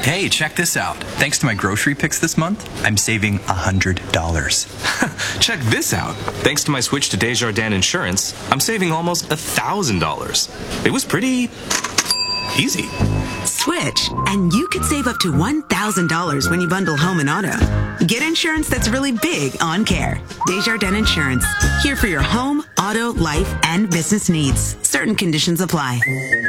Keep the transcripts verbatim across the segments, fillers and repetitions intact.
Hey, check this out. Thanks to my grocery picks this month, I'm saving one hundred dollars. Check this out. Thanks to my switch to Desjardins Insurance, I'm saving almost one thousand dollars. It was pretty easy. Switch, and you could save up to one thousand dollars when you bundle home and auto. Get insurance that's really big on care. Desjardins Insurance. Here for your home, auto, life, and business needs. Certain conditions apply.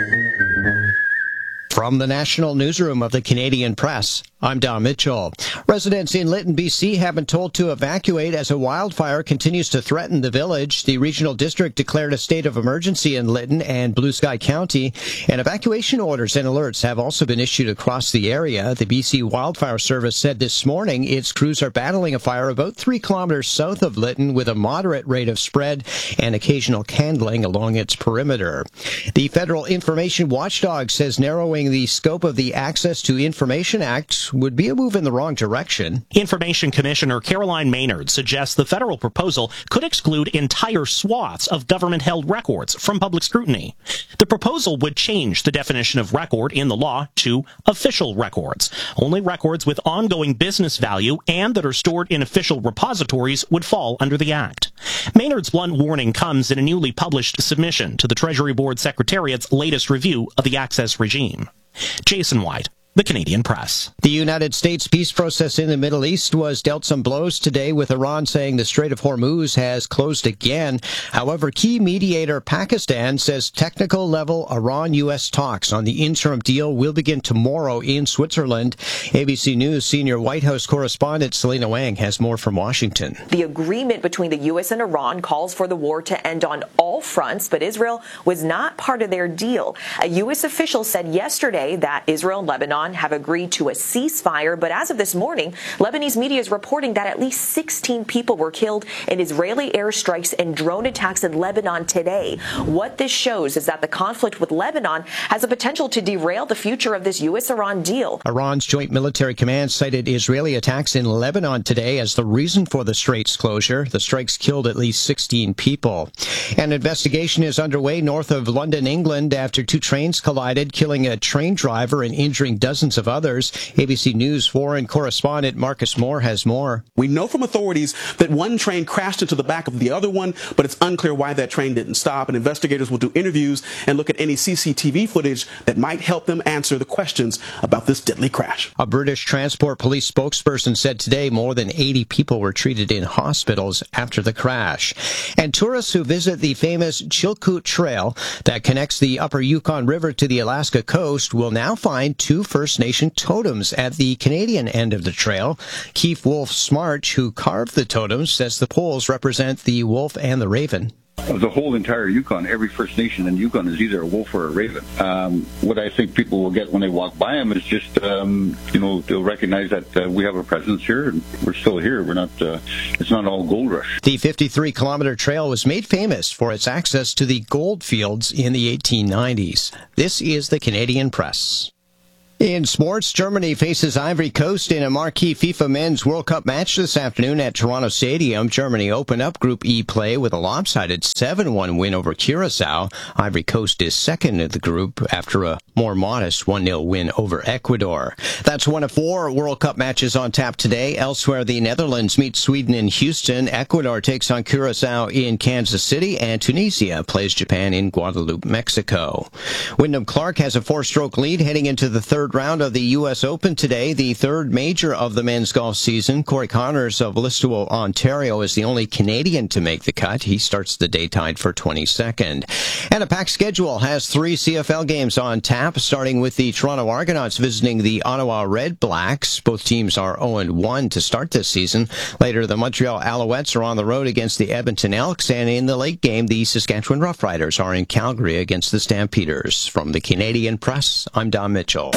From the National Newsroom of the Canadian Press, I'm Don Mitchell. Residents in Lytton, B C have been told to evacuate as a wildfire continues to threaten the village. The regional district declared a state of emergency in Lytton and Blue Sky County, and evacuation orders and alerts have also been issued across the area. The B C Wildfire Service said this morning its crews are battling a fire about three kilometers south of Lytton with a moderate rate of spread and occasional candling along its perimeter. The Federal Information Watchdog says narrowing the scope of the Access to Information Act would be a move in the wrong direction. Information Commissioner Caroline Maynard suggests the federal proposal could exclude entire swaths of government-held records from public scrutiny. The proposal would change the definition of record in the law to official records. Only records with ongoing business value and that are stored in official repositories would fall under the Act. Maynard's blunt warning comes in a newly published submission to the Treasury Board Secretariat's latest review of the access regime. Jason White, The Canadian Press. The United States peace process in the Middle East was dealt some blows today, with Iran saying the Strait of Hormuz has closed again. However, key mediator Pakistan says technical-level Iran-U S talks on the interim deal will begin tomorrow in Switzerland. A B C News senior White House correspondent Selena Wang has more from Washington. The agreement between the U S and Iran calls for the war to end on all fronts, but Israel was not part of their deal. A U S official said yesterday that Israel and Lebanon have agreed to a ceasefire, but as of this morning, Lebanese media is reporting that at least sixteen people were killed in Israeli airstrikes and drone attacks in Lebanon today. What this shows is that the conflict with Lebanon has the potential to derail the future of this U S Iran deal. Iran's Joint Military Command cited Israeli attacks in Lebanon today as the reason for the strait's closure. The strikes killed at least sixteen people. An investigation is underway north of London, England, after two trains collided, killing a train driver and injuring dozens of others. A B C News foreign correspondent Marcus Moore has more. We know from authorities that one train crashed into the back of the other one, but it's unclear why that train didn't stop, and investigators will do interviews and look at any C C T V footage that might help them answer the questions about this deadly crash. A British Transport Police spokesperson said today more than eighty people were treated in hospitals after the crash. And tourists who visit the famous Chilkoot Trail that connects the Upper Yukon River to the Alaska coast will now find two First Nation totems at the Canadian end of the trail. Keith Wolf Smarch, who carved the totems, says the poles represent the wolf and the raven. Of the whole entire Yukon, every First Nation in Yukon is either a wolf or a raven. Um, what I think people will get when they walk by them is just, um, you know, they'll recognize that uh, we have a presence here and we're still here. We're not, uh, it's not all gold rush. The fifty-three kilometer trail was made famous for its access to the gold fields in the eighteen nineties. This is the Canadian Press. In sports, Germany faces Ivory Coast in a marquee FIFA Men's World Cup match this afternoon at Toronto Stadium. Germany opened up Group E play with a lopsided seven one win over Curaçao. Ivory Coast is second in the group after a more modest one nil win over Ecuador. That's one of four World Cup matches on tap today. Elsewhere, the Netherlands meet Sweden in Houston. Ecuador takes on Curaçao in Kansas City, and Tunisia plays Japan in Guadalupe, Mexico. Wyndham Clark has a four-stroke lead heading into the third round of the U S Open today, the third major of the men's golf season. Corey Connors of Listowel, Ontario, is the only Canadian to make the cut. He starts the day tied for twenty-second. And a packed schedule has three C F L games on tap, starting with the Toronto Argonauts visiting the Ottawa Red Blacks. Both teams are oh and one to start this season. Later, the Montreal Alouettes are on the road against the Edmonton Elks, and in the late game, the Saskatchewan Roughriders are in Calgary against the Stampeders. From the Canadian Press, I'm Don Mitchell.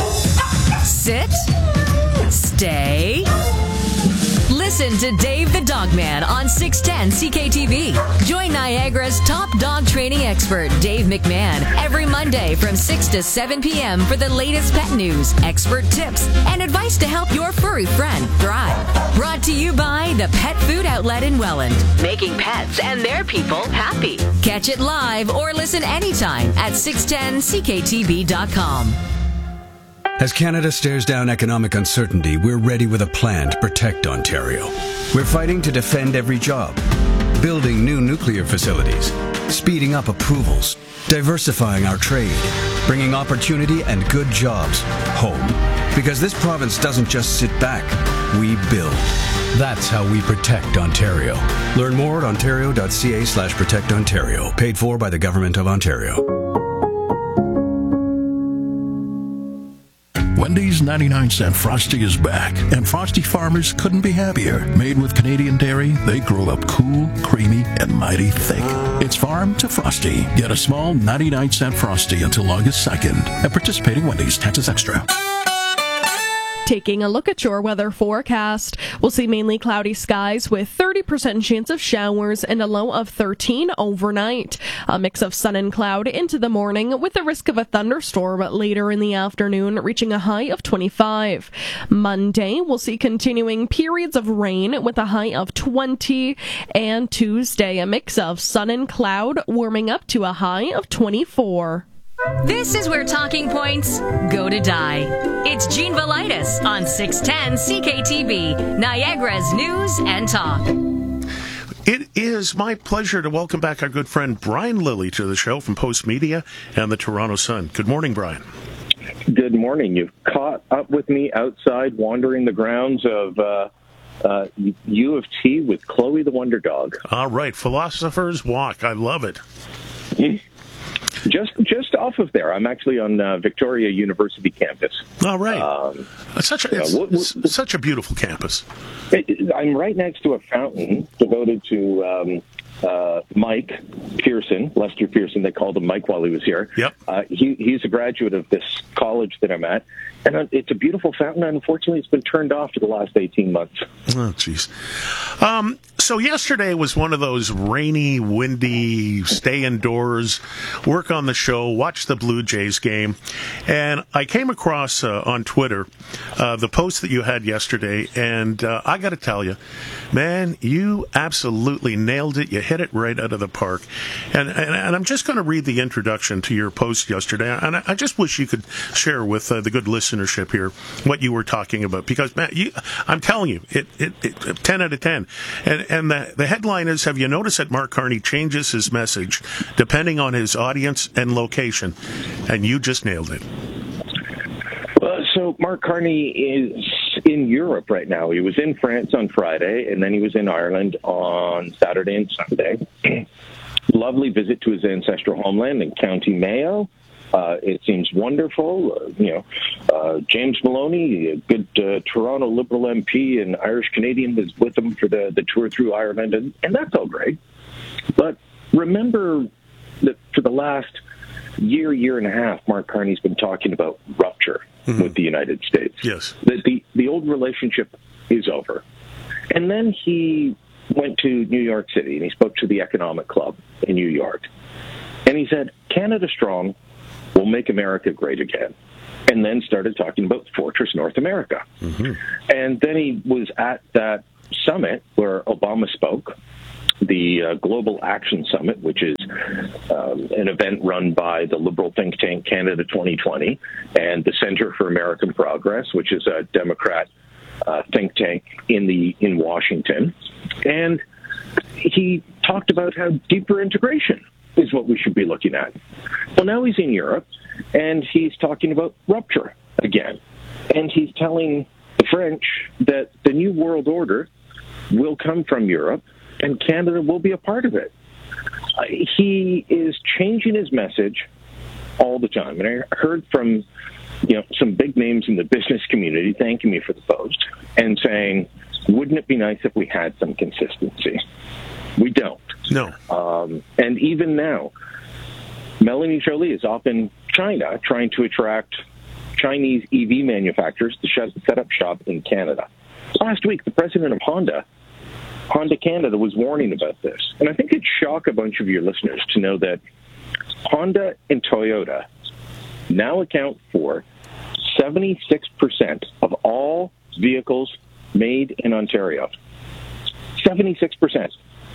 Sit. Stay. Listen to Dave the Dogman on six ten C K T V. Join Niagara's top dog training expert, Dave McMahon, every Monday from six to seven p.m. for the latest pet news, expert tips, and advice to help your furry friend thrive. Brought to you by the Pet Food Outlet in Welland. Making pets and their people happy. Catch it live or listen anytime at six ten C K T V dot com. As Canada stares down economic uncertainty, we're ready with a plan to protect Ontario. We're fighting to defend every job, building new nuclear facilities, speeding up approvals, diversifying our trade, bringing opportunity and good jobs home. Because this province doesn't just sit back, we build. That's how we protect Ontario. Learn more at ontario.ca slash protect Ontario. Paid for by the Government of Ontario. Wendy's ninety-nine cent Frosty is back, and Frosty farmers couldn't be happier. Made with Canadian dairy, they grow up cool, creamy, and mighty thick. It's farm to Frosty. Get a small ninety-nine cent Frosty until August second at participating Wendy's. Taxes extra. Taking a look at your weather forecast, we'll see mainly cloudy skies with thirty percent chance of showers and a low of thirteen overnight. A mix of sun and cloud into the morning with the risk of a thunderstorm later in the afternoon, reaching a high of twenty-five. Monday, we'll see continuing periods of rain with a high of twenty. And Tuesday, a mix of sun and cloud, warming up to a high of twenty-four. This is where talking points go to die. It's Gene Velitis on six ten C K T V, Niagara's News and Talk. It is my pleasure to welcome back our good friend Brian Lilly to the show from Post Media and the Toronto Sun. Good morning, Brian. Good morning. You've caught up with me outside wandering the grounds of uh, uh, U of T with Chloe the Wonder Dog. All right, Philosopher's Walk. I love it. Mm-hmm. Just just off of there. I'm actually on uh, Victoria University campus. All right. Um, it's such a, it's, uh, what, what, it's such a beautiful campus. It, it, I'm right next to a fountain devoted to um, uh, Mike Pearson, Lester Pearson. They called him Mike while he was here. Yep. Uh, he, he's a graduate of this college that I'm at. And uh, it's a beautiful fountain. Unfortunately, it's been turned off for the last eighteen months. Oh, jeez. Um, so yesterday was one of those rainy, windy, stay indoors, work on the show, watch the Blue Jays game. And I came across uh, on Twitter uh, the post that you had yesterday. And uh, I got to tell you, man, you absolutely nailed it. You hit it right out of the park. And, and, and I'm just going to read the introduction to your post yesterday. And I, I just wish you could share with uh, the good listeners here what you were talking about, because man, you, I'm telling you, it, it, it ten out of ten. And and the, the headline is, have you noticed that Mark Carney changes his message depending on his audience and location? And you just nailed it. Uh, so Mark Carney is in Europe right now. He was in France on Friday, and then he was in Ireland on Saturday and Sunday. Lovely visit to his ancestral homeland in County Mayo. Uh, it seems wonderful. Uh, you know, uh, James Maloney, a good uh, Toronto Liberal M P and Irish Canadian, was with him for the, the tour through Ireland, and, and that's all great. But remember that for the last year, year and a half, Mark Carney's been talking about rupture mm-hmm. with the United States. Yes. That the, the old relationship is over. And then he went to New York City, and he spoke to the Economic Club in New York. And he said, Canada strong, will make America great again. And then started talking about Fortress North America. Mm-hmm. And then he was at that summit where Obama spoke, the uh, Global Action Summit, which is um, an event run by the liberal think tank Canada twenty twenty and the Center for American Progress, which is a Democrat uh, think tank in the in Washington. And he talked about how deeper integration is what we should be looking at. Well, now he's in Europe, and he's talking about rupture again. And he's telling the French that the new world order will come from Europe, and Canada will be a part of it. Uh, he is changing his message all the time. And I heard from you know some big names in the business community thanking me for the post and saying, wouldn't it be nice if we had some consistency? We don't. No. Um, and even now, Melanie Joly is off in China trying to attract Chinese E V manufacturers to set up shop in Canada. Last week, the president of Honda, Honda Canada, was warning about this. And I think it'd shock a bunch of your listeners to know that Honda and Toyota now account for seventy-six percent of all vehicles made in Ontario. seventy-six percent.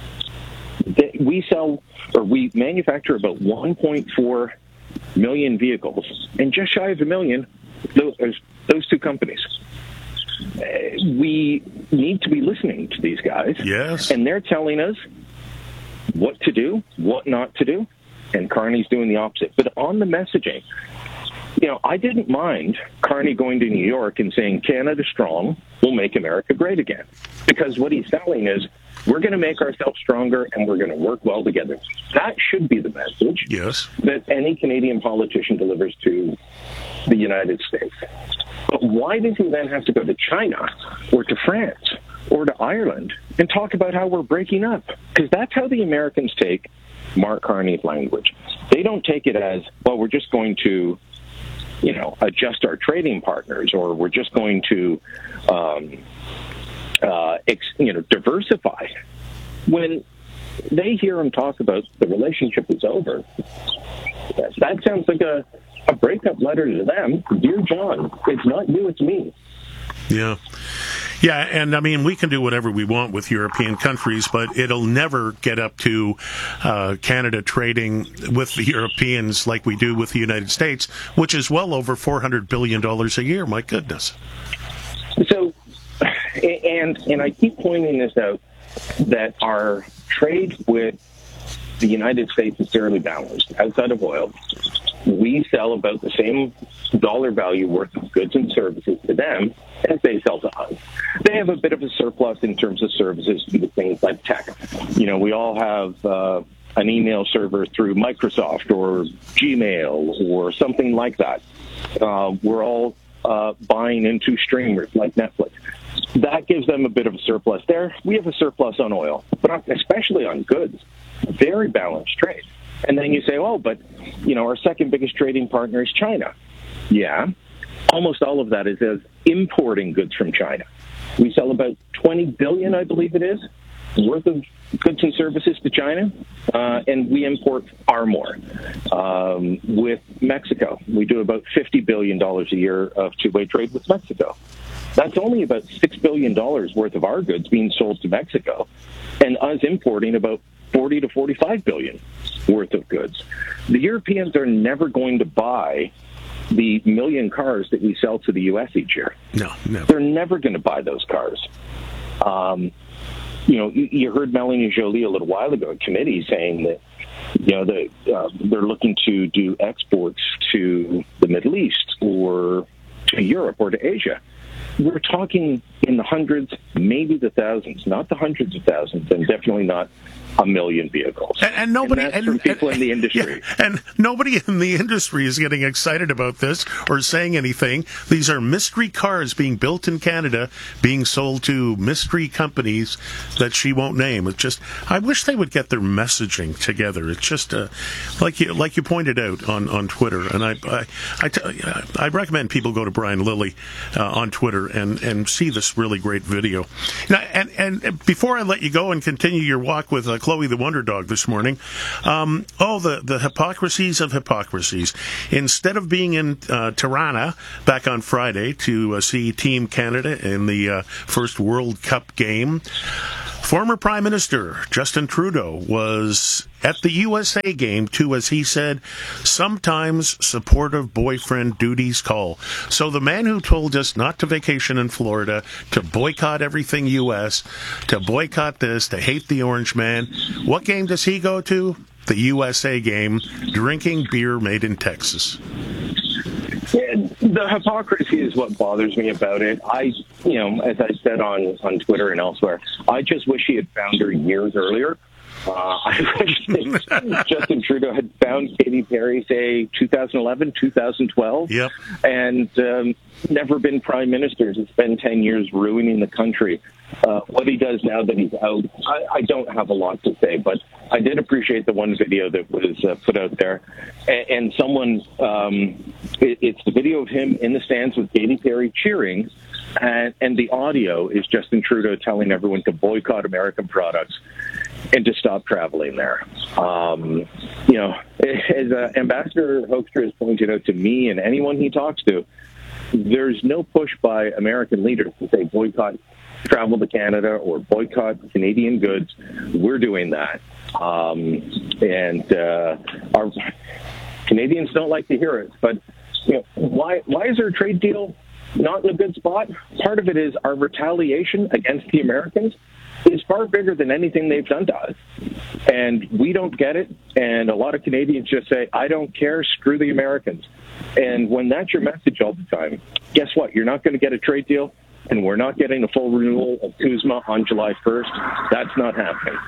We sell, or we manufacture about one point four million vehicles, and just shy of a million those, those two companies. Uh, we need to be listening to these guys. Yes. And they're telling us what to do, what not to do, and Carney's doing the opposite. But on the messaging, you know, I didn't mind Carney going to New York and saying, Canada strong will make America great again. Because what he's telling is, we're going to make ourselves stronger and we're going to work well together. That should be the message yes. that any Canadian politician delivers to the United States. But why does he then have to go to China or to France or to Ireland and talk about how we're breaking up? Because that's how the Americans take Mark Carney's language. They don't take it as, well, we're just going to, you know, adjust our trading partners, or we're just going to, um, uh, ex, you know, diversify. When they hear him talk about the relationship is over, that sounds like a, a breakup letter to them. Dear John, it's not you, it's me. Yeah. Yeah, and I mean, we can do whatever we want with European countries, but it'll never get up to uh, Canada trading with the Europeans like we do with the United States, which is well over four hundred billion dollars a year. My goodness. So, and and I keep pointing this out, that our trade with the United States is fairly balanced. Outside of oil, we sell about the same dollar value worth of goods and services to them as they sell to us. They have a bit of a surplus in terms of services due to things like tech. You know, we all have uh, an email server through Microsoft or Gmail or something like that. Uh, we're all uh, buying into streamers like Netflix. That gives them a bit of a surplus there. We have a surplus on oil, but especially on goods. Very balanced trade. And then you say, oh, but, you know, our second biggest trading partner is China. Yeah. Almost all of that is as importing goods from China. We sell about twenty billion dollars, I believe it is, worth of goods and services to China, uh, and we import far more. Um, with Mexico, we do about fifty billion dollars a year of two-way trade with Mexico. That's only about six billion dollars worth of our goods being sold to Mexico, and us importing about forty to forty-five billion dollars worth of goods. The Europeans are never going to buy the million cars that we sell to the U S each year. No, never. They're never going to buy those cars. Um, you know, you, you heard Melanie Joly a little while ago at committee saying that, you know, the, uh, they're looking to do exports to the Middle East or to Europe or to Asia. We're talking in the hundreds, maybe the thousands, not the hundreds of thousands, and definitely not a million vehicles. And, and nobody, and that's and, from people and, in the industry. Yeah, and nobody in the industry is getting excited about this or saying anything. These are mystery cars being built in Canada, being sold to mystery companies that she won't name. It's just, I wish they would get their messaging together. It's just, uh, like you, like you pointed out on, on Twitter, and I, I, I, t- I recommend people go to Brian Lilly uh, on Twitter and, and see this really great video. Now, and, and before I let you go and continue your walk with uh, Chloe the Wonder Dog this morning, um, oh, the, the hypocrisies of hypocrisies. Instead of being in uh, Tirana back on Friday to uh, see Team Canada in the uh, first World Cup game, former Prime Minister Justin Trudeau was at the U S A game to, as he said, sometimes supportive boyfriend duties call. So the man who told us not to vacation in Florida, to boycott everything U S, to boycott this, to hate the Orange Man, what game does he go to? The U S A game, drinking beer made in Texas. Yeah, the hypocrisy is what bothers me about it. I, you know, as I said on, on Twitter and elsewhere, I just wish he had found her years earlier. Uh, I wish that Justin Trudeau had found Katy Perry, say, two thousand eleven, two thousand twelve, yep. and um, never been prime minister to spend ten years ruining the country. Uh, what he does now that he's out, I, I don't have a lot to say, but I did appreciate the one video that was uh, put out there. And, and someone, um, it, it's the video of him in the stands with Katy Perry cheering, and, and the audio is Justin Trudeau telling everyone to boycott American products and to stop traveling there. Um, you know, as uh, Ambassador Hoekstra has pointed out to me and anyone he talks to, there's no push by American leaders to say boycott travel to Canada or boycott Canadian goods. We're doing that. Um, and uh, our Canadians don't like to hear it, but you know, why why is our trade deal not in a good spot? Part of it is our retaliation against the Americans is far bigger than anything they've done to us. And we don't get it. And a lot of Canadians just say, I don't care, screw the Americans. And when that's your message all the time, guess what? You're not going to get a trade deal, and we're not getting a full renewal of CUSMA on July first. That's not happening.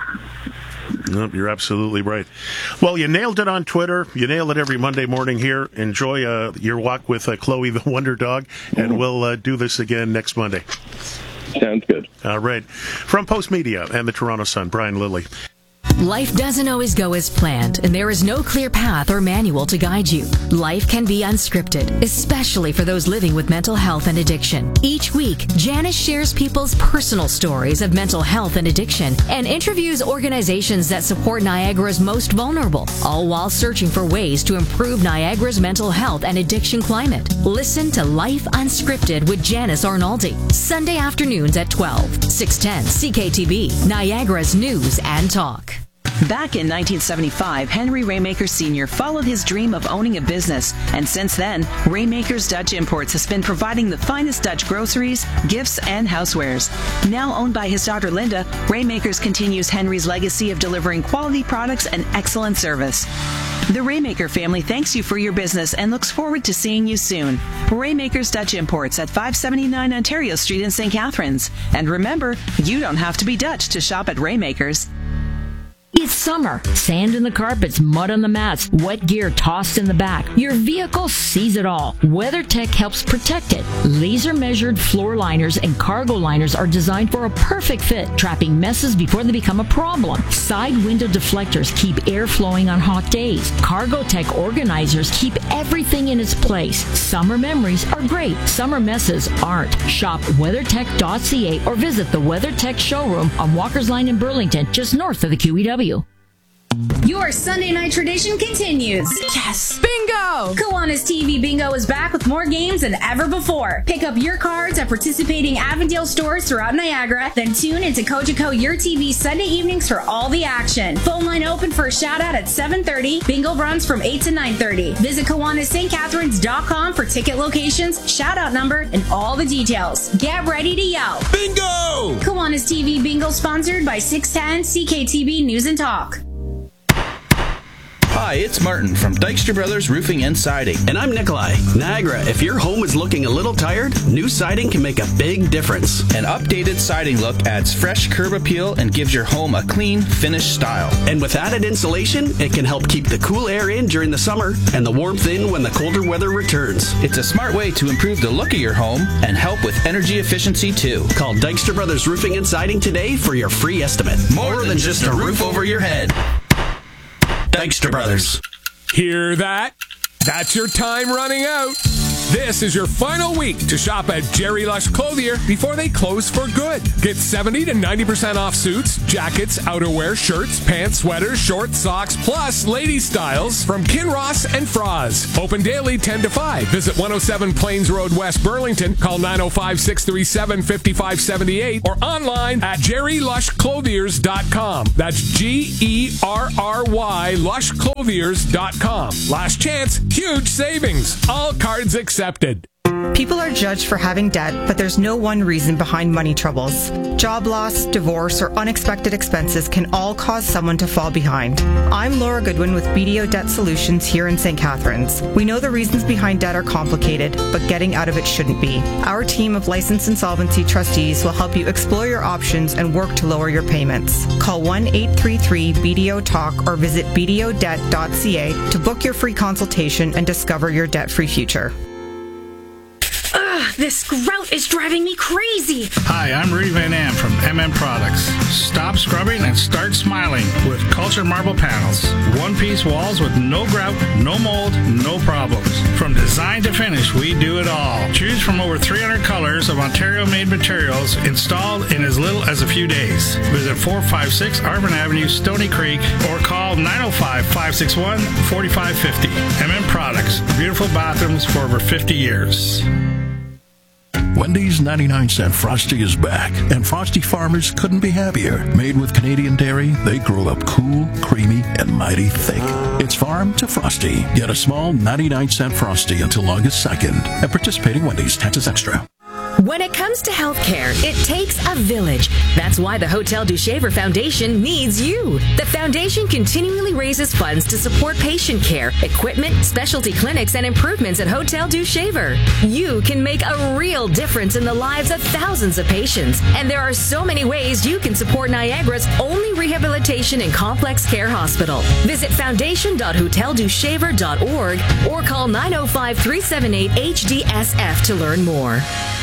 Nope, you're absolutely right. Well, you nailed it on Twitter. You nailed it every Monday morning here. Enjoy uh, your walk with uh, Chloe the Wonder Dog, and mm-hmm. we'll uh, do this again next Monday. Sounds good. All right. From Post Media and the Toronto Sun, Brian Lilly. Life doesn't always go as planned, and there is no clear path or manual to guide you. Life can be unscripted, especially for those living with mental health and addiction. Each week, Janice shares people's personal stories of mental health and addiction and interviews organizations that support Niagara's most vulnerable, all while searching for ways to improve Niagara's mental health and addiction climate. Listen to Life Unscripted with Janice Arnaldi, Sunday afternoons at twelve, six ten C K T B, Niagara's News and Talk. Back in nineteen seventy-five, Henry Raymaker Senior followed his dream of owning a business, and since then, Raymaker's Dutch Imports has been providing the finest Dutch groceries, gifts, and housewares. Now owned by his daughter Linda, Raymakers continues Henry's legacy of delivering quality products and excellent service. The Raymaker family thanks you for your business and looks forward to seeing you soon. Raymaker's Dutch Imports at five seventy-nine Ontario Street in Saint Catharines. And remember, you don't have to be Dutch to shop at Raymaker's. It's summer. Sand in the carpets, mud on the mats, wet gear tossed in the back. Your vehicle sees it all. WeatherTech helps protect it. Laser-measured floor liners and cargo liners are designed for a perfect fit, trapping messes before they become a problem. Side window deflectors keep air flowing on hot days. CargoTech organizers keep everything in its place. Summer memories are great. Summer messes aren't. Shop weathertech dot c a or visit the WeatherTech showroom on Walker's Line in Burlington, just north of the Q E W. Your Sunday night tradition continues. Yes! Bingo! Kiwanis T V Bingo is back with more games than ever before. Pick up your cards at participating Avondale stores throughout Niagara, then tune into Cogeco Your T V Sunday evenings for all the action. Phone line open for a shout out at seven thirty. Bingo runs from eight to nine thirty. Visit Kiwanis St Catharines dot com for ticket locations, shout out number, and all the details. Get ready to yell. Bingo! Kiwanis T V Bingo sponsored by six ten C K T V News and Talk. Hi, it's Martin from Dykstra Brothers Roofing and Siding. And I'm Nikolai. Niagara, if your home is looking a little tired, new siding can make a big difference. An updated siding look adds fresh curb appeal and gives your home a clean, finished style. And with added insulation, it can help keep the cool air in during the summer and the warmth in when the colder weather returns. It's a smart way to improve the look of your home and help with energy efficiency too. Call Dykstra Brothers Roofing and Siding today for your free estimate. More, More than, than just a roof over your head. Dykstra Brothers. Hear that? That's your time running out. This is your final week to shop at Jerry Lush Clothier before they close for good. Get seventy to ninety percent off suits, jackets, outerwear, shirts, pants, sweaters, shorts, socks, plus lady styles from Kinross and Froz. Open daily ten to five. Visit one oh seven Plains Road, West Burlington. Call nine oh five, six three seven, five five seven eight or online at jerry lush clothiers dot com. That's G E R R Y lush clothiers dot com. Last chance, huge savings. All cards accepted. Accepted. People are judged for having debt, but there's no one reason behind money troubles. Job loss, divorce, or unexpected expenses can all cause someone to fall behind. I'm Laura Goodwin with B D O Debt Solutions here in Saint Catharines. We know the reasons behind debt are complicated, but getting out of it shouldn't be. Our team of licensed insolvency trustees will help you explore your options and work to lower your payments. Call one eight three three B D O talk or visit b d o debt dot c a to book your free consultation and discover your debt-free future. Ugh, this grout is driving me crazy. Hi, I'm Rudy Van Am from M M Products. Stop scrubbing and start smiling with Cultured Marble Panels. One-piece walls with no grout, no mold, no problems. From design to finish, we do it all. Choose from over three hundred colors of Ontario-made materials installed in as little as a few days. Visit four five six Arvin Avenue, Stony Creek, or call nine oh five, five six one, four five five oh. M M Products, beautiful bathrooms for over fifty years. When Wendy's ninety-nine cent Frosty is back, and Frosty farmers couldn't be happier. Made with Canadian dairy, they grow up cool, creamy, and mighty thick. It's farm to Frosty. Get a small ninety-nine cent Frosty until August second at participating Wendy's. Taxes extra. When it comes to healthcare, it takes a village. That's why the Hotel du Shaver Foundation needs you. The foundation continually raises funds to support patient care, equipment, specialty clinics, and improvements at Hotel du Shaver. You can make a real difference in the lives of thousands of patients. And there are so many ways you can support Niagara's only rehabilitation and complex care hospital. Visit foundation dot hotel du shaver dot org or call nine oh five, three seven eight, H D S F to learn more.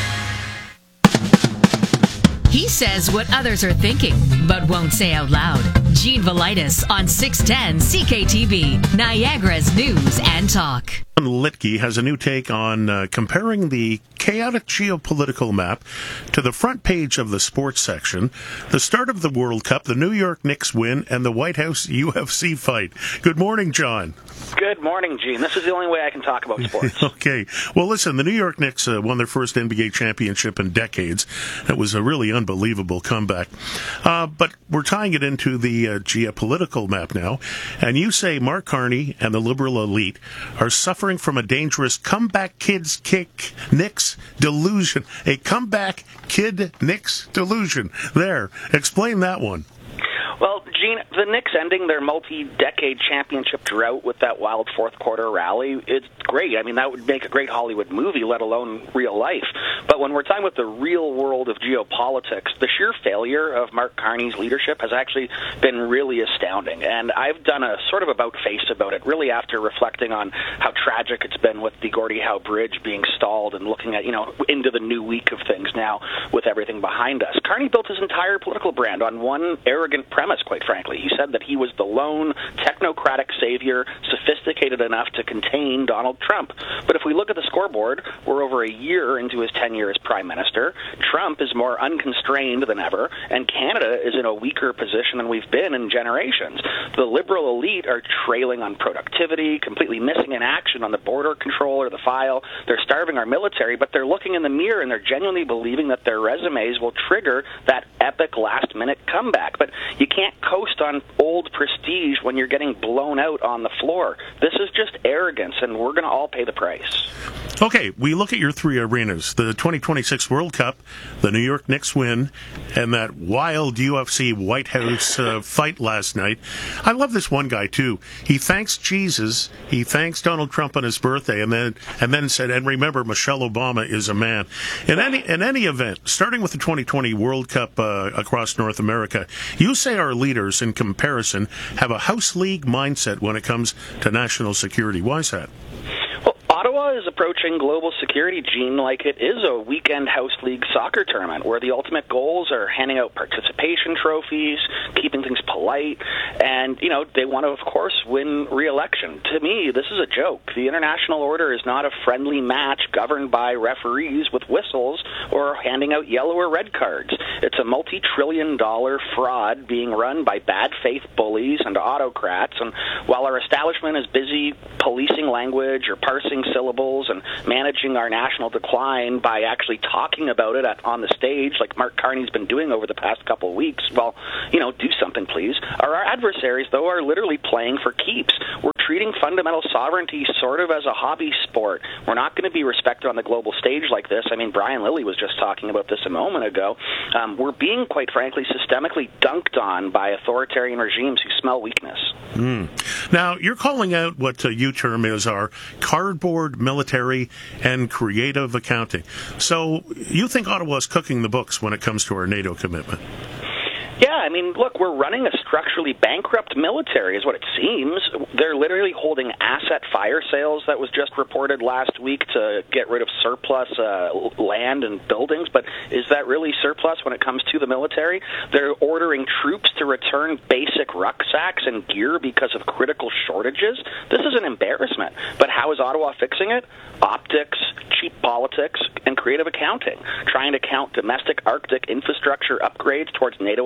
He says what others are thinking, but won't say out loud. Gene Velitis on six ten C K T V, Niagara's News and Talk. Litke has a new take on uh, comparing the chaotic geopolitical map to the front page of the sports section, the start of the World Cup, the New York Knicks win, and the White House U F C fight. Good morning, John. Good morning, Gene. This is the only way I can talk about sports. Okay. Well, listen, the New York Knicks uh, won their first N B A championship in decades. It was a really unbelievable comeback. Uh, but we're tying it into the uh, geopolitical map now. And you say Mark Carney and the liberal elite are suffering from a dangerous comeback kids kick Knicks delusion. A comeback kid Knicks delusion. There. Explain that one. Well, Gene, the Knicks ending their multi-decade championship drought with that wild fourth-quarter rally, it's great. I mean, that would make a great Hollywood movie, let alone real life. But when we're talking about the real world of geopolitics, the sheer failure of Mark Carney's leadership has actually been really astounding. And I've done a sort of about-face about it, really after reflecting on how tragic it's been with the Gordie Howe Bridge being stalled and looking at, you know, into the new week of things now with everything behind us. Carney built his entire political brand on one arrogant premise, quite frankly. He said that he was the lone technocratic savior, sophisticated enough to contain Donald Trump. But if we look at the scoreboard, we're over a year into his tenure as prime minister. Trump is more unconstrained than ever, and Canada is in a weaker position than we've been in generations. The liberal elite are trailing on productivity, completely missing in action on the border control or the file. They're starving our military, but they're looking in the mirror and they're genuinely believing that their resumes will trigger that epic last-minute comeback. But you can't coast on old prestige when you're getting blown out on the floor. This is just arrogance, and we're going to all pay the price. Okay, we look at your three arenas, the twenty twenty-six World Cup, the New York Knicks win, and that wild U F C White House uh, fight last night. I love this one guy, too. He thanks Jesus, he thanks Donald Trump on his birthday, and then and then said, and remember, Michelle Obama is a man. In any in any event, starting with the twenty twenty World Cup uh, across North America, you say our leaders, in comparison, have a House League mindset when it comes to national security. Why is that? Ottawa is approaching global security, Gene, like it is a weekend House League soccer tournament where the ultimate goals are handing out participation trophies, keeping things polite, and, you know, they want to, of course, win re-election. To me, this is a joke. The international order is not a friendly match governed by referees with whistles or handing out yellow or red cards. It's a multi-trillion dollar fraud being run by bad faith bullies and autocrats, and while our establishment is busy policing language or parsing syllables and managing our national decline by actually talking about it at, on the stage like Mark Carney's been doing over the past couple of weeks, well, you know, do something, please. Our adversaries, though, are literally playing for keeps. We're treating fundamental sovereignty sort of as a hobby sport. We're not going to be respected on the global stage like this. I mean, Brian Lilly was just talking about this a moment ago. Um, we're being, quite frankly, systemically dunked on by authoritarian regimes who smell weakness. Mm. Now, you're calling out what uh, you term is our cardboard military and creative accounting. So you think Ottawa's cooking the books when it comes to our NATO commitment? Yeah, I mean, look, we're running a structurally bankrupt military is what it seems. They're literally holding asset fire sales that was just reported last week to get rid of surplus uh, land and buildings, but is that really surplus when it comes to the military? They're ordering troops to return basic rucksacks and gear because of critical shortages. This is an embarrassment. But how is Ottawa fixing it? Optics, cheap politics, and creative accounting, trying to count domestic Arctic infrastructure upgrades towards NATO obligations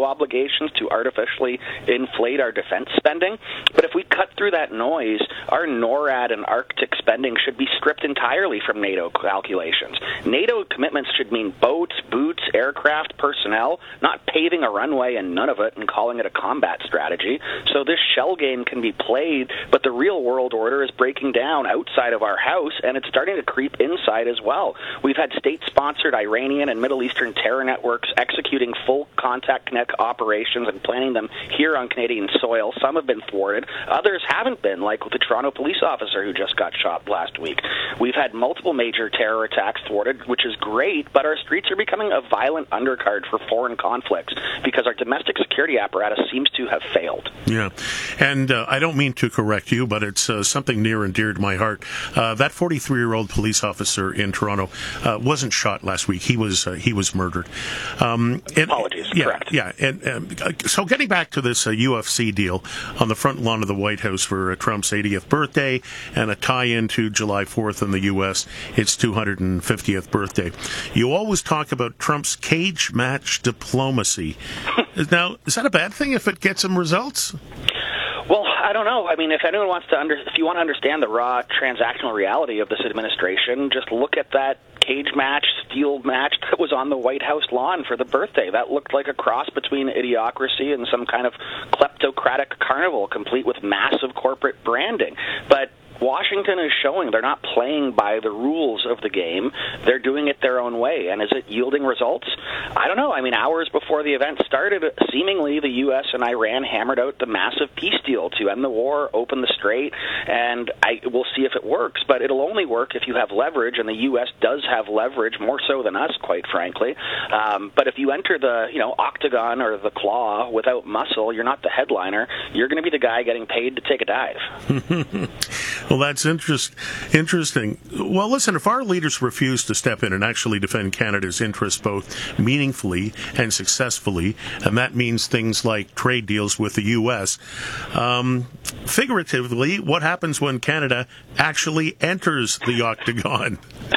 calculations to artificially inflate our defense spending. But if we cut through that noise, our NORAD and Arctic spending should be stripped entirely from NATO calculations. NATO commitments should mean boats, boots, aircraft, personnel, not paving a runway and none of it and calling it a combat strategy. So this shell game can be played, but the real world order is breaking down outside of our house, and it's starting to creep inside as well. We've had state-sponsored Iranian and Middle Eastern terror networks executing full contact connect operations and planning them here on Canadian soil. Some have been thwarted. Others haven't been, like with the Toronto police officer who just got shot last week. We've had multiple major terror attacks thwarted, which is great, but our streets are becoming a violent undercard for foreign conflicts because our domestic security apparatus seems to have failed. Yeah, and uh, I don't mean to correct you, but it's uh, something near and dear to my heart. Uh, that forty-three-year-old police officer in Toronto uh, wasn't shot last week. He was uh, he was murdered. Um, and, Apologies, yeah, correct. Yeah, and uh, so getting back to this uh, U F C deal on the front lawn of the White House for uh, Trump's eightieth birthday and a tie-in to July fourth in the U S, its two hundred fiftieth birthday. You always talk about Trump's cage match diplomacy. Now, is that a bad thing if it gets him results? Well, I don't know. I mean, if anyone wants to under, if you want to understand the raw transactional reality of this administration, just look at that cage match, steel match that was on the White House lawn for the birthday. That looked like a cross between idiocracy and some kind of kleptocratic carnival, complete with massive corporate branding. But Washington is showing they're not playing by the rules of the game. They're doing it their own way. And is it yielding results? I don't know. I mean, hours before the event started, seemingly the U S and Iran hammered out the massive peace deal to end the war, open the strait, and I, we'll see if it works. But it'll only work if you have leverage, and the U S does have leverage, more so than us, quite frankly. Um, but if you enter the, you know, octagon or the claw without muscle, you're not the headliner. You're going to be the guy getting paid to take a dive. Well, that's interest, interesting. Well, listen, if our leaders refuse to step in and actually defend Canada's interests both meaningfully and successfully, and that means things like trade deals with the U S, um, figuratively, what happens when Canada actually enters the octagon?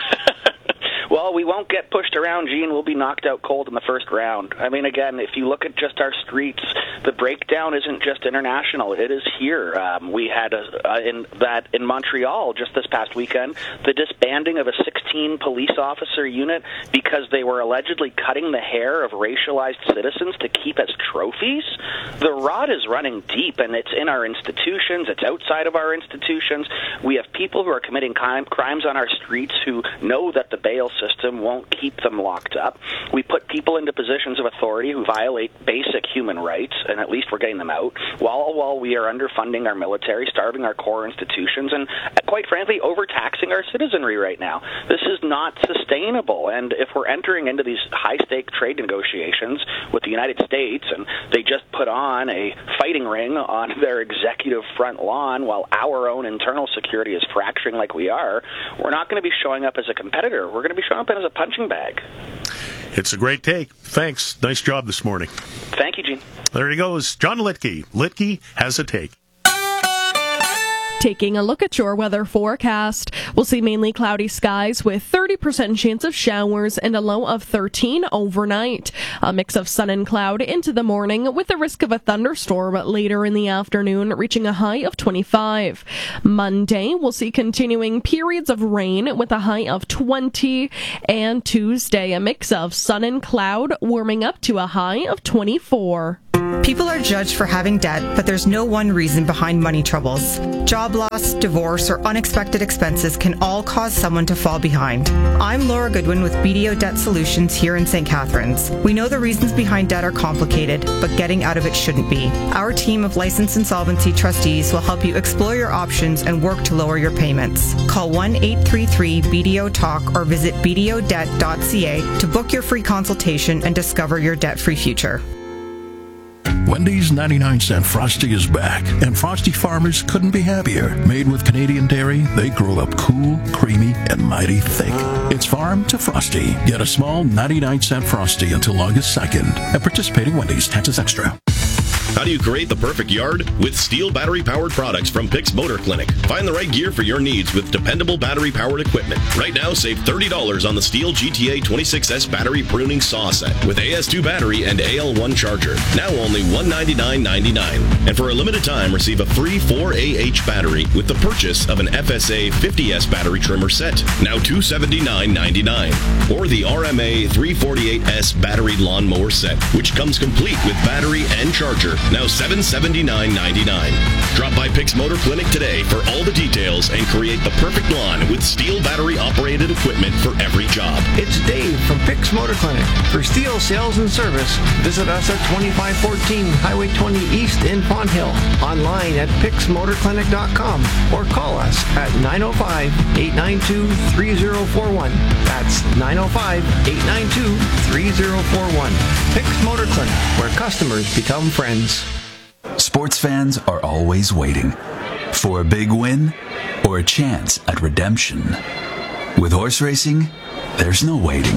Well, we won't get pushed around, Gene. We'll be knocked out cold in the first round. I mean, again, if you look at just our streets, the breakdown isn't just international. It is here. Um, we had a, uh, in that in Montreal just this past weekend, the disbanding of a sixteen police officer unit because they were allegedly cutting the hair of racialized citizens to keep as trophies. The rot is running deep, and it's in our institutions. It's outside of our institutions. We have people who are committing crime, crimes on our streets who know that the bail system won't keep them locked up. We put people into positions of authority who violate basic human rights, and at least we're getting them out, while while we are underfunding our military, starving our core institutions, and quite frankly, overtaxing our citizenry right now. This is not sustainable, and if we're entering into these high-stake trade negotiations with the United States, and they just put on a fighting ring on their executive front lawn while our own internal security is fracturing like we are, we're not going to be showing up as a competitor. We're going to be showing up as a punching bag. It's a great take. Thanks. Nice job this morning. Thank you, Gene. There he goes. John Litke. Litke has a take. Taking a look at your weather forecast, we'll see mainly cloudy skies with thirty percent chance of showers and a low of thirteen overnight. A mix of sun and cloud into the morning with the risk of a thunderstorm later in the afternoon, reaching a high of twenty-five. Monday, we'll see continuing periods of rain with a high of twenty. And Tuesday, a mix of sun and cloud, warming up to a high of twenty-four. People are judged for having debt, but there's no one reason behind money troubles. Job loss, divorce, or unexpected expenses can all cause someone to fall behind. I'm Laura Goodwin with B D O Debt Solutions here in Saint Catharines. We know the reasons behind debt are complicated, but getting out of it shouldn't be. Our team of licensed insolvency trustees will help you explore your options and work to lower your payments. Call one eight three three B D O talk or visit b d o debt dot c a to book your free consultation and discover your debt-free future. Wendy's ninety-nine cent Frosty is back, and Frosty farmers couldn't be happier. Made with Canadian dairy, they grow up cool, creamy, and mighty thick. It's farm to Frosty. Get a small ninety-nine cent Frosty until August second at participating Wendy's. Taxes extra. How do you create the perfect yard? With Steel battery-powered products from Pix Motor Clinic. Find the right gear for your needs with dependable battery-powered equipment. Right now, save thirty dollars on the Steel G T A twenty-six S battery pruning saw set with A S two battery and A L one charger. Now only one hundred ninety-nine dollars and ninety-nine cents. And for a limited time, receive a free four A H battery with the purchase of an F S A fifty S battery trimmer set. Now two hundred seventy-nine dollars and ninety-nine cents. Or the R M A three forty-eight S battery lawnmower set, which comes complete with battery and charger. Now seven hundred seventy-nine dollars and ninety-nine cents. Drop by Pix Motor Clinic today for all the details and create the perfect lawn with Steel battery-operated equipment for every job. It's Dave from Pix Motor Clinic. For Steel sales and service, visit us at twenty-five fourteen Highway twenty East in Font Hill. Online at pix motor clinic dot com or call us at nine oh five, eight nine two, three oh four one. That's nine oh five, eight nine two, three oh four one. Pix Motor Clinic, where customers become friends. Sports fans are always waiting for a big win or a chance at redemption. With horse racing, there's no waiting.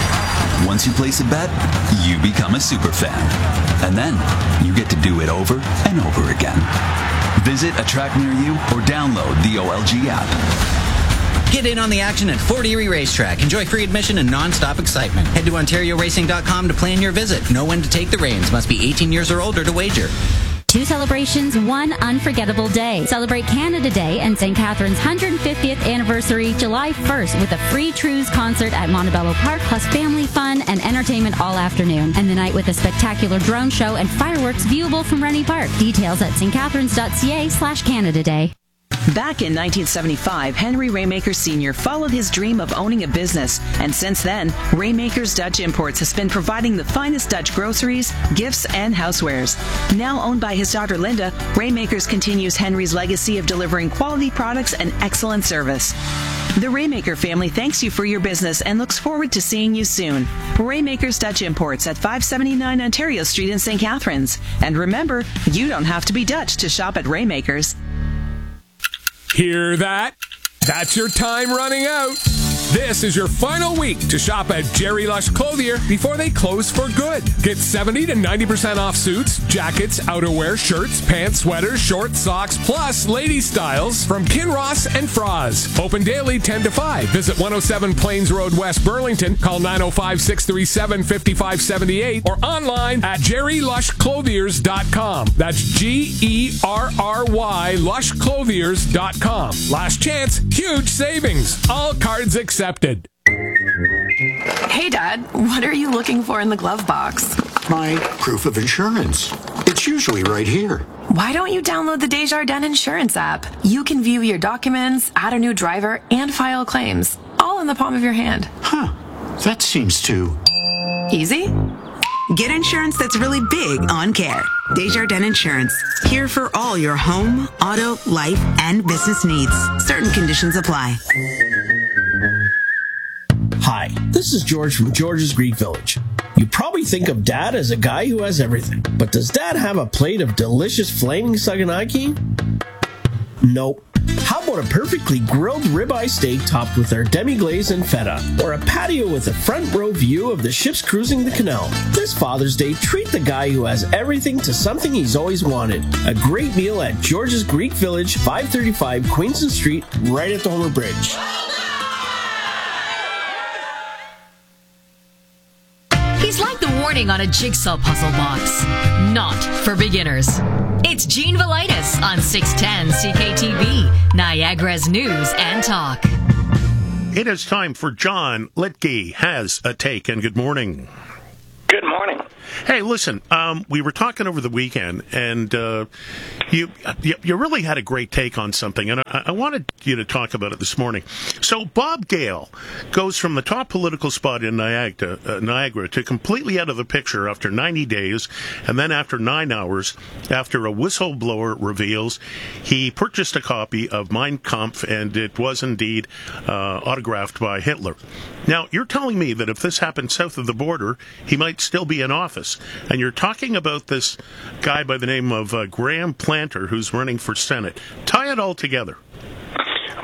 Once you place a bet, you become a super fan. And then you get to do it over and over again. Visit a track near you or download the O L G app. Get in on the action at Fort Erie Racetrack. Enjoy free admission and non-stop excitement. Head to ontario racing dot com to plan your visit. Know when to take the reins. Must be eighteen years or older to wager. Two celebrations, one unforgettable day. Celebrate Canada Day and Saint Catharines' one hundred fiftieth anniversary July first with a free Trews concert at Montebello Park, plus family fun and entertainment all afternoon. And the night with a spectacular drone show and fireworks viewable from Rennie Park. Details at st catharines dot c a slash Canada Day. Back in nineteen seventy-five, Henry Raymaker Senior followed his dream of owning a business, and since then, Raymaker's Dutch Imports has been providing the finest Dutch groceries, gifts, and housewares. Now owned by his daughter Linda, Raymakers continues Henry's legacy of delivering quality products and excellent service. The Raymaker family thanks you for your business and looks forward to seeing you soon. Raymaker's Dutch Imports at five seventy-nine Ontario Street in Saint Catharines. And remember, you don't have to be Dutch to shop at Raymaker's. Hear that? That's your time running out. This is your final week to shop at Jerry Lush Clothier before they close for good. Get seventy to ninety percent off suits, jackets, outerwear, shirts, pants, sweaters, shorts, socks, plus lady styles from Kinross and Froz. Open daily ten to five. Visit one oh seven Plains Road, West Burlington. Call nine oh five, six three seven, five five seven eight or online at jerry lush clothiers dot com. That's G E R R Y lush clothiers dot com. Last chance, huge savings. All cards accepted. Accepted. Hey, Dad, what are you looking for in the glove box? My proof of insurance. It's usually right here. Why don't you download the Desjardins Insurance app? You can view your documents, add a new driver, and file claims, all in the palm of your hand. Huh. That seems too easy. Get insurance that's really big on care. Desjardins Insurance. Here for all your home, auto, life, and business needs. Certain conditions apply. Hi, this is George from George's Greek Village. You probably think of Dad as a guy who has everything, but does Dad have a plate of delicious flaming saganaki? Nope. How about a perfectly grilled ribeye steak topped with our demi-glaze and feta? Or a patio with a front row view of the ships cruising the canal? This Father's Day, treat the guy who has everything to something he's always wanted. A great meal at George's Greek Village, five thirty-five Queenston Street, right at the Homer Bridge. He's like the warning on a jigsaw puzzle box. Not for beginners. It's Gene Velitis on six ten C K T V, Niagara's News and Talk. It is time for John Litke Has a Take, and good morning. Good morning. Hey, listen, um, we were talking over the weekend, and uh, you, you you really had a great take on something, and I, I wanted you to talk about it this morning. So Bob Gale goes from the top political spot in Niagara, uh, Niagara to completely out of the picture after ninety days, and then after nine hours, after a whistleblower reveals he purchased a copy of Mein Kampf, and it was indeed uh, autographed by Hitler. Now, you're telling me that if this happened south of the border, he might still be in office. And you're talking about this guy by the name of uh, Graham Planter, who's running for Senate. Tie it all together. Mein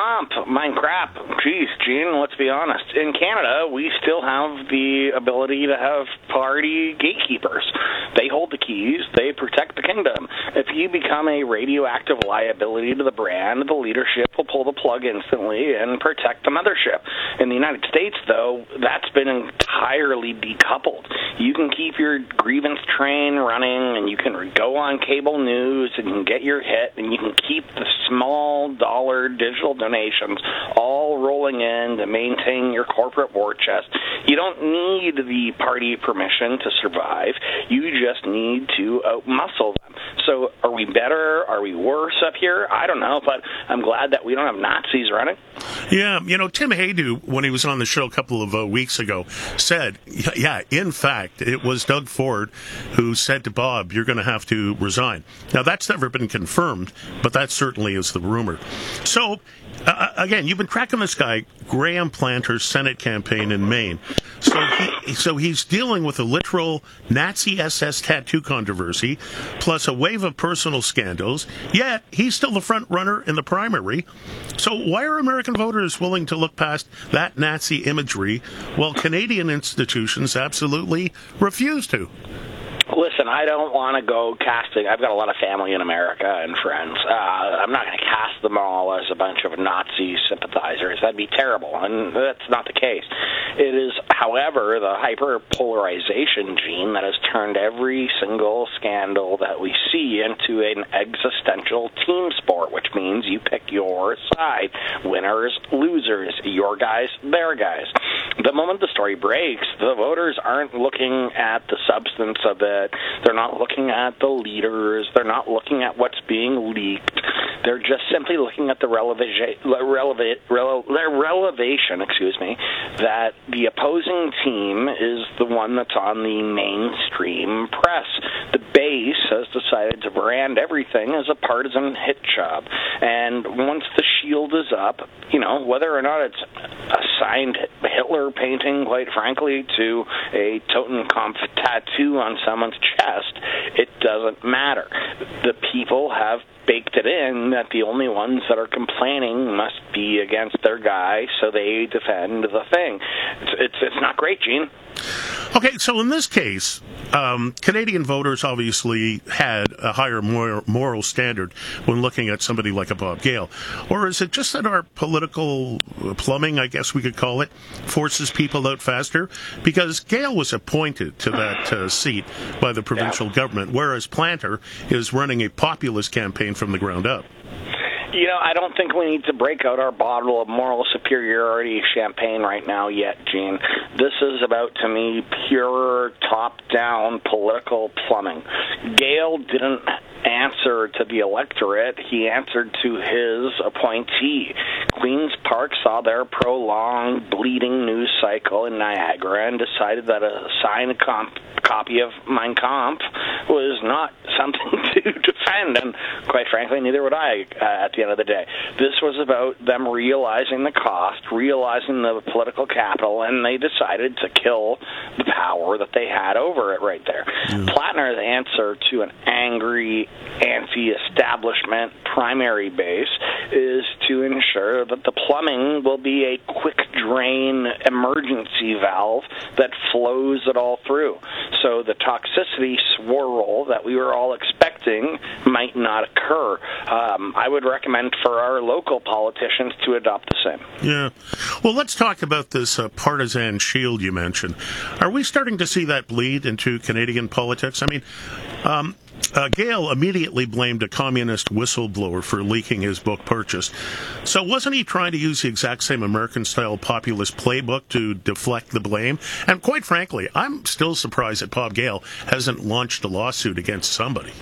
Comp, mein crap. Jeez, Gene, let's be honest. In Canada, we still have the ability to have party gatekeepers. They hold the keys. They protect the kingdom. If you become a radioactive liability to the brand, the leadership will pull the plug instantly and protect the mothership. In the United States, though, that's been entirely decoupled. You can keep your grievance train running, and you can go on cable news, and you can get your hit, and you can keep the small dollar digital donations all rolling in to maintain your corporate war chest. You don't need the party permission to survive. You just need to outmuscle them. So are we better? Are we worse up here? I don't know, but I'm glad that we don't have Nazis running. Yeah, you know, Tim Haydu, when he was on the show a couple of uh, weeks ago, said, yeah, in fact, it was Doug Ford who said to Bob, you're going to have to resign. Now, that's never been confirmed, but that certainly is the rumor. So, uh, again, you've been tracking this guy, Graham Planter's Senate campaign in Maine. So, he, so he's dealing with a literal Nazi S S tattoo controversy, plus a wave of personal scandals, yet he's still the front runner in the primary. So why are American voters willing to look past that Nazi imagery while Canadian institutions absolutely refuse to? Listen, I don't want to go casting. I've got a lot of family in America and friends. Uh, I'm not going to cast them all as a bunch of Nazi sympathizers. That'd be terrible, and that's not the case. It is, however, the hyperpolarization gene that has turned every single scandal that we see into an existential team sport, which means you pick your side. Winners, losers, your guys, their guys. The moment the story breaks, the voters aren't looking at the substance of it. They're not looking at the leaders. They're not looking at what's being leaked. They're just simply looking at the releva- releva- rele- relevation, excuse me, that the opposing team is the one that's on the mainstream press. The base has decided to brand everything as a partisan hit job. And once the shield is up, you know, whether or not it's a signed Hitler painting, quite frankly, to a Totenkopf tattoo on someone's chest, it doesn't matter. The people have baked it in that the only ones that are complaining must be against their guy, so they defend the thing. It's it's, it's not great, Gene. Okay, so in this case, um, Canadian voters obviously had a higher moral, moral standard when looking at somebody like a Bob Gale. Or is it just that our political plumbing, I guess we could call it, forces people out faster? Because Gale was appointed to that uh, seat by the provincial yeah. government, whereas Planter is running a populist campaign from the ground up. You know, I don't think we need to break out our bottle of moral superiority champagne right now yet, Gene. This is about, to me, pure top-down political plumbing. Gale didn't answer to the electorate. He answered to his appointee. Queen's Park saw their prolonged, bleeding news cycle in Niagara and decided that a signed comp- copy of Mein Kampf was not something to defend, and quite frankly, neither would I uh, at the end of the day. This was about them realizing the cost, realizing the political capital, and they decided to kill the power that they had over it right there. Mm. Plattner's answer to an angry, anti-establishment primary base is to ensure that the plumbing will be a quick-drain emergency valve that flows it all through. So the toxicity swirl that we were all expecting might not occur. Um, I would recommend for our local politicians to adopt the same. Yeah. Well, let's talk about this uh, partisan shield you mentioned. Are we starting to see that bleed into Canadian politics? I mean, um, Uh, Gale immediately blamed a communist whistleblower for leaking his book Purchase. So wasn't he trying to use the exact same American-style populist playbook to deflect the blame? And quite frankly, I'm still surprised that Bob Gale hasn't launched a lawsuit against somebody.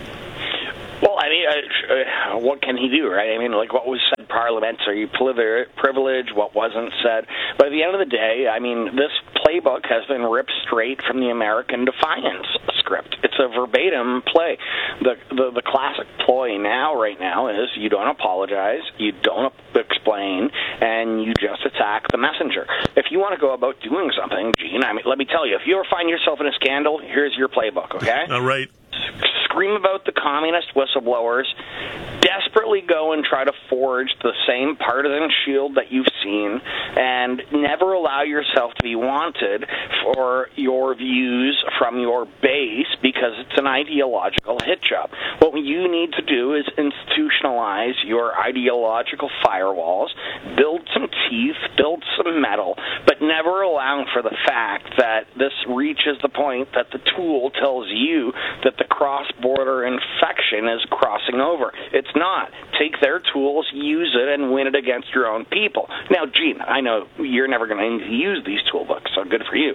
Well, I mean, uh, uh, what can he do, right? I mean, like, what was said parliamentary privilege, what wasn't said. But at the end of the day, I mean, this playbook has been ripped straight from the American Defiance script. It's a verbatim play. The, the, the classic ploy now, right now, is you don't apologize, you don't explain, and you just attack the messenger. If you want to go about doing something, Gene, I mean, let me tell you, if you ever find yourself in a scandal, here's your playbook, okay? All right. scream about the communist whistleblowers, desperately go and try to forge the same partisan shield that you've seen, and never allow yourself to be wanted for your views from your base because it's an ideological hit job. What you need to do is institutionalize your ideological firewalls, build some teeth, build some metal, but never allowing for the fact that this reaches the point that the tool tells you that the cross-border infection is crossing over. It's not. Take their tools, use it, and win it against your own people. Now, Gene, I know you're never going to use these toolbooks, so good for you.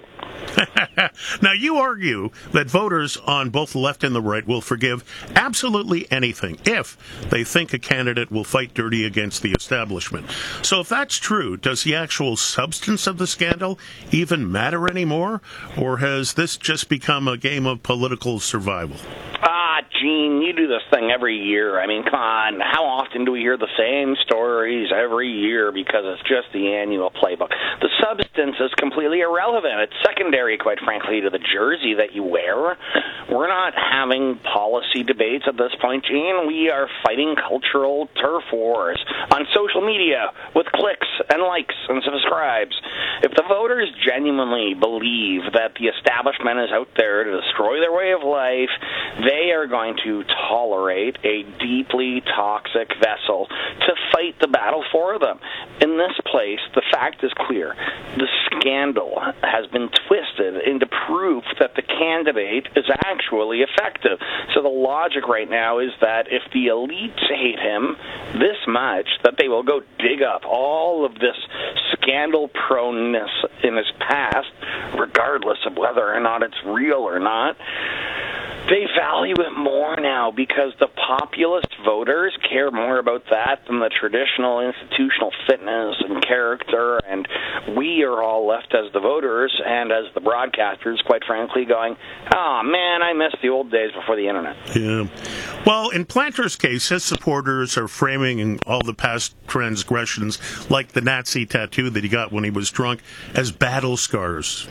Now, you argue that voters on both the left and the right will forgive absolutely anything if they think a candidate will fight dirty against the establishment. So if that's true, does the actual substance of the scandal even matter anymore? Or has this just become a game of political survival? Ah, Gene, you do this thing every year. I mean, come on. How often do we hear the same stories every year because it's just the annual playbook? The substance is completely irrelevant. It's secondary, quite frankly, to the jersey that you wear. We're not having policy debates at this point, Gene. We are fighting cultural turf wars on social media with clicks and likes and subscribes. If the voters genuinely believe that the establishment is out there to destroy their way of life, they are going to tolerate a deeply toxic vessel to fight the battle for them. In this place, the fact is clear. The scandal has been twisted into proof that the candidate is actually effective. So the logic right now is that if the elites hate him this much, that they will go dig up all of this scandal proneness in his past, regardless of whether or not it's real or not. They value it more now because the populist voters care more about that than the traditional institutional fitness and character, and we are all left as the voters and as the broadcasters, quite frankly, going, oh, man, I miss the old days before the internet. Yeah. Well, in Planter's case, his supporters are framing all the past transgressions, like the Nazi tattoo that he got when he was drunk, as battle scars.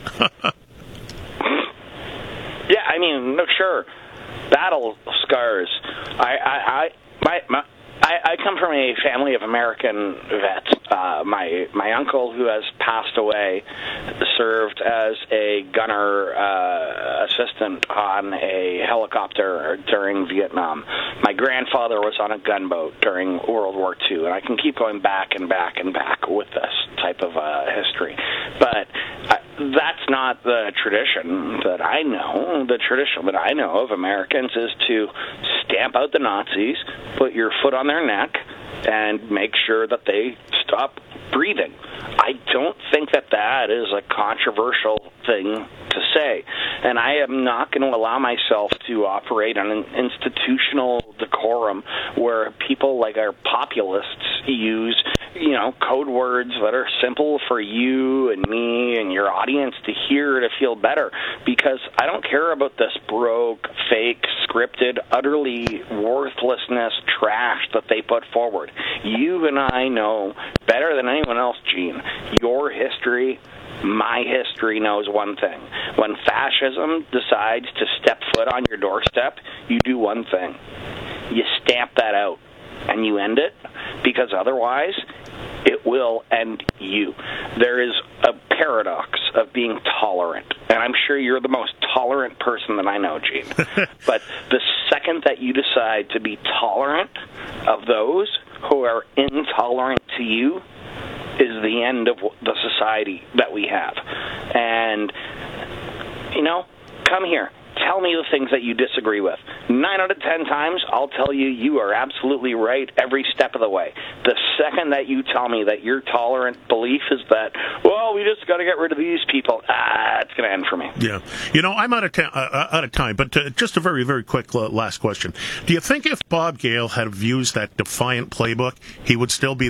Yeah, I mean, no, sure, battle scars. I, I, I, my, my, I, I come from a family of American vets. Uh, my my uncle, who has passed away, served as a gunner uh, assistant on a helicopter during Vietnam. My grandfather was on a gunboat during World War Two, and I can keep going back and back and back with this type of uh, history. But I, that's not the tradition that I know. The tradition that I know of Americans is to stamp out the Nazis, put your foot on their neck, and make sure that they stop breathing. I don't think that that is a controversial thing to say, and I am not going to allow myself to operate on an institutional decorum where people like our populists use, you know, code words that are simple for you and me and your audience to hear to feel better, because I don't care about this broke, fake, scripted, utterly worthlessness trash that they put forward. You and I know better than anyone else, Gene, your history, my history knows one thing. When fascism decides to step foot on your doorstep, you do one thing. You stamp that out and you end it, because otherwise it will end you. There is a paradox of being tolerant, and I'm sure you're the most tolerant person that I know, Gene. But the second that you decide to be tolerant of those who are intolerant to you is the end of the society that we have. And, you know, come here. Tell me the things that you disagree with. Nine out of ten times, I'll tell you you are absolutely right every step of the way. The second that you tell me that your tolerant belief is that, well, we just got to get rid of these people, ah, it's going to end for me. Yeah. You know, I'm out of, ta- uh, out of time, but uh, just a very, very quick uh, last question. Do you think if Bob Gale had used that defiant playbook, he would still be